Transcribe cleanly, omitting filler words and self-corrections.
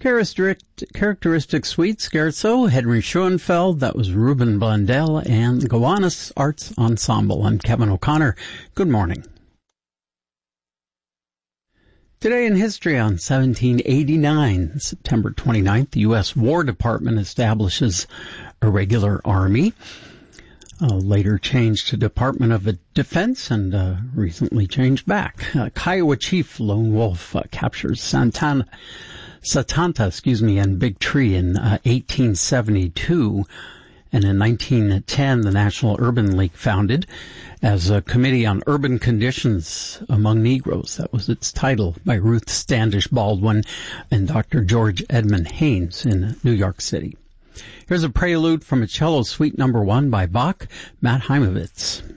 Characteristic Suite, Scherzo, Henry Schoenfeld, that was Ruben Blundell, and the Gowanus Arts Ensemble. I'm Kevin O'Connor. Good morning. Today in history on 1789, September 29th, the U.S. War Department establishes a regular army. Later changed to Department of Defense and recently changed back. Kiowa Chief Lone Wolf captures Satanta, and Big Tree in 1872. And in 1910, the National Urban League founded as a Committee on Urban Conditions Among Negroes. That was its title, by Ruth Standish Baldwin and Dr. George Edmund Haynes in New York City. Here's a prelude from a cello suite number 1 by Bach, Matt Heimovitz.